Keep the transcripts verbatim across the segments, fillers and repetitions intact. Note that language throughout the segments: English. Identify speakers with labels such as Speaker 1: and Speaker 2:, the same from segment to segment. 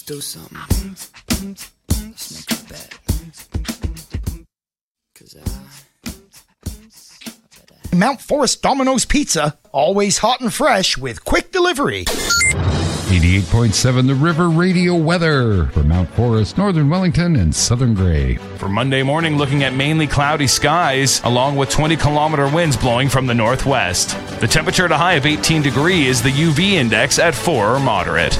Speaker 1: do something. Let's make a bet. Cause I...
Speaker 2: Mount Forest Domino's Pizza, always hot and fresh with quick delivery.
Speaker 3: eighty-eight point seven The River Radio weather for Mount Forest, Northern Wellington, and Southern Grey.
Speaker 4: For Monday morning, looking at mainly cloudy skies, along with twenty kilometer winds blowing from the northwest. The temperature at a high of eighteen degrees, the U V index at four or moderate.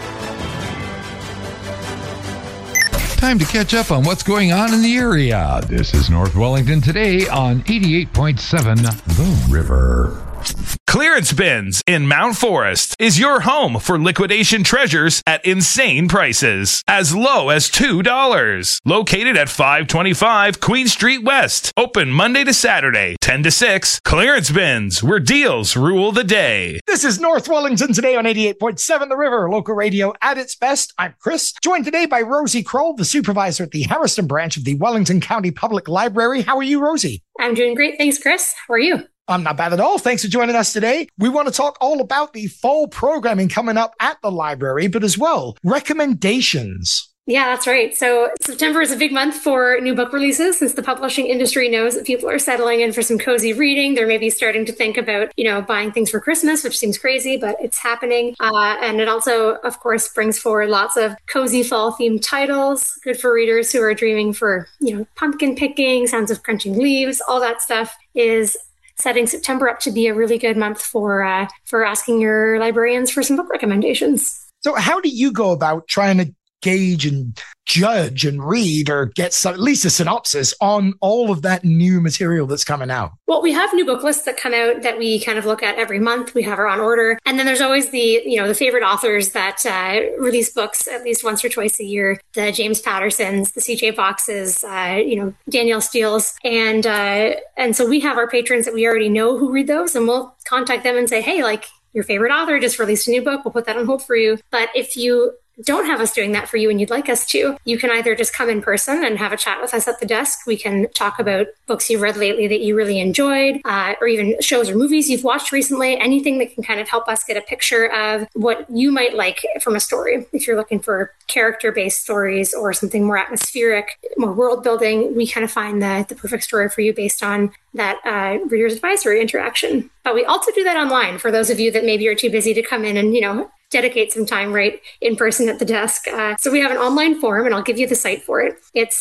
Speaker 3: Time to catch up on what's going on in the area. This is North Wellington Today on eighty-eight point seven The River.
Speaker 4: Clearance Bins in Mount Forest is your home for liquidation treasures at insane prices, as low as two dollars. Located at five twenty-five Queen Street West. Open Monday to Saturday, ten to six. Clearance Bins, where deals rule the day.
Speaker 2: This is North Wellington Today on eighty-eight point seven The River, local radio at its best. I'm Chris, joined today by Rosie Kroll, the supervisor at the Harriston branch of the Wellington County Public Library. How are you, Rosie?
Speaker 5: I'm doing great. Thanks, Chris. How are you?
Speaker 2: I'm not bad at all. Thanks for joining us today. We want to talk all about the fall programming coming up at the library, but as well, recommendations.
Speaker 5: Yeah, that's right. So September is a big month for new book releases since the publishing industry knows that people are settling in for some cozy reading. They're maybe starting to think about, you know, buying things for Christmas, which seems crazy, but it's happening. Uh, and it also, of course, brings forward lots of cozy fall themed titles, good for readers who are dreaming for, you know, pumpkin picking, sounds of crunching leaves, all that stuff is setting September up to be a really good month for uh, for asking your librarians for some book recommendations.
Speaker 2: So how do you go about trying to gauge and judge and read or get some, at least a synopsis on all of that new material that's coming out?
Speaker 5: Well, we have new book lists that come out that we kind of look at every month. We have our on order. And then there's always the, you know, the favorite authors that uh, release books at least once or twice a year. The James Pattersons, the C J Foxes, uh, you know, Danielle Steeles. And, uh, and so we have our patrons that we already know who read those, and we'll contact them and say, hey, like, your favorite author just released a new book. We'll put that on hold for you. But if you don't have us doing that for you and you'd like us to, you can either just come in person and have a chat with us at the desk. We can talk about books you've read lately that you really enjoyed, uh, or even shows or movies you've watched recently, anything that can kind of help us get a picture of what you might like from a story. If you're looking for character-based stories or something more atmospheric, more world building, we kind of find the, the perfect story for you based on that uh, reader's advisory interaction. But we also do that online for those of you that maybe are too busy to come in and, you know, dedicate some time right in person at the desk. Uh, so we have an online form, and I'll give you the site for it. It's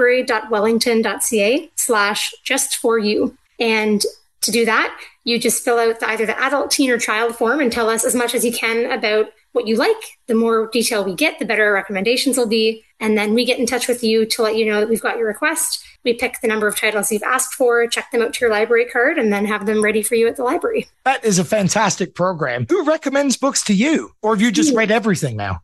Speaker 5: library.wellington.ca slash just for you. And to do that, you just fill out the, either the adult, teen, or child form and tell us as much as you can about what you like. The more detail we get, the better our recommendations will be. And then we get in touch with you to let you know that we've got your request. We pick the number of titles you've asked for, check them out to your library card, and then have them ready for you at the library.
Speaker 2: That is a fantastic program. Who recommends books to you? Or have you just read everything now?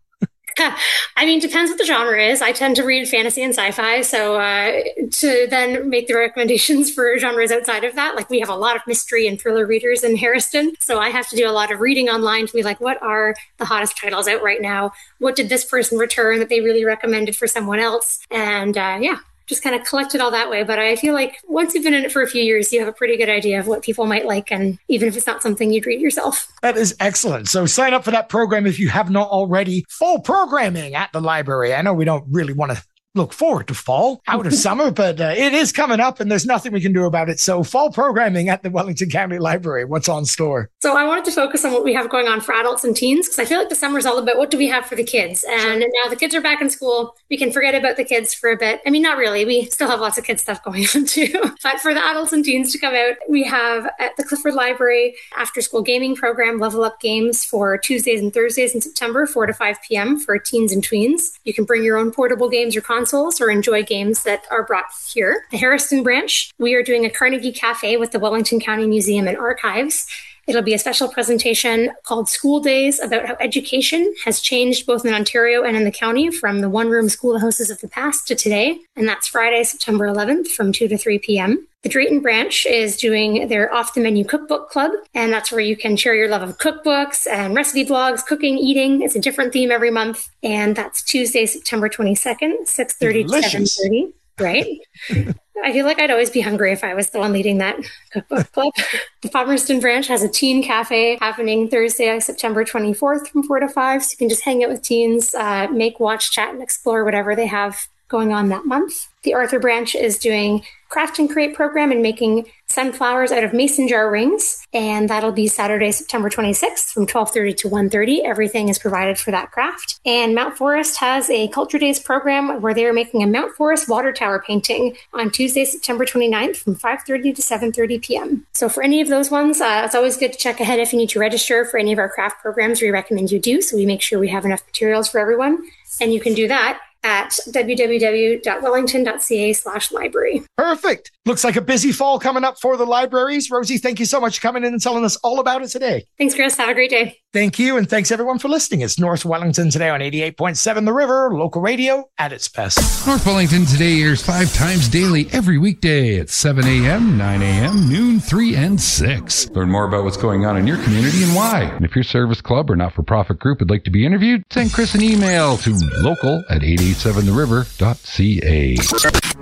Speaker 5: I mean, depends what the genre is. I tend to read fantasy and sci-fi. So uh, to then make the recommendations for genres outside of that, like we have a lot of mystery and thriller readers in Harriston. So I have to do a lot of reading online to be like, what are the hottest titles out right now? What did this person return that they really recommended for someone else? And uh, yeah. just kind of collect it all that way. But I feel like once you've been in it for a few years, you have a pretty good idea of what people might like, and even if it's not something you'd read yourself.
Speaker 2: That is excellent. So sign up for that program if you have not already. Fall programming at the library. I know we don't really want to look forward to fall out of summer, but uh, it is coming up and there's nothing we can do about it. So fall programming at the Wellington County Library. What's on store?
Speaker 5: So I wanted to focus on what we have going on for adults and teens, because I feel like the summer is all about what do we have for the kids. And sure. Now the kids are back in school. We can forget about the kids for a bit. I mean, not really. We still have lots of kids stuff going on too. But for the adults and teens to come out, we have at the Clifford Library after school gaming program, Level Up Games, for Tuesdays and Thursdays in September, four to five p.m. for teens and tweens. You can bring your own portable games or consoles or enjoy games that are brought here. The Harriston branch, we are doing a Carnegie Cafe with the Wellington County Museum and Archives. It'll be a special presentation called School Days about how education has changed both in Ontario and in the county from the one-room schoolhouses of the past to today. And that's Friday, September eleventh from two to three p.m. The Drayton branch is doing their Off the Menu Cookbook Club, and that's where you can share your love of cookbooks and recipe blogs, cooking, eating. It's a different theme every month, and that's Tuesday, September twenty-second, six thirty to seven thirty. Right? I feel like I'd always be hungry if I was the one leading that cookbook club. The Palmerston branch has a teen cafe happening Thursday, September twenty-fourth from four to five. So you can just hang out with teens, uh, make, watch, chat, and explore whatever they have going on that month. The Arthur branch is doing Craft and Create program and making sunflowers out of mason jar rings. And that'll be Saturday, September twenty-sixth from twelve thirty to one thirty. Everything is provided for that craft. And Mount Forest has a Culture Days program where they're making a Mount Forest water tower painting on Tuesday, September twenty-ninth from five thirty to seven thirty p.m. So for any of those ones, uh, it's always good to check ahead if you need to register for any of our craft programs. We recommend you do, so we make sure we have enough materials for everyone. And you can do that at w w w dot wellington dot c a slash library.
Speaker 2: Perfect. Looks like a busy fall coming up for the libraries. Rosie, thank you so much for coming in and telling us all about it today.
Speaker 5: Thanks, Chris. Have a great day.
Speaker 2: Thank you, and thanks everyone for listening. It's North Wellington Today on eighty-eight point seven The River, local radio at its best.
Speaker 3: North Wellington Today airs five times daily every weekday at seven a.m., nine a.m., noon, three, and six. Learn more about what's going on in your community and why. And if your service club or not-for-profit group would like to be interviewed, send Chris an email to local at eight eight seven the river dot c a.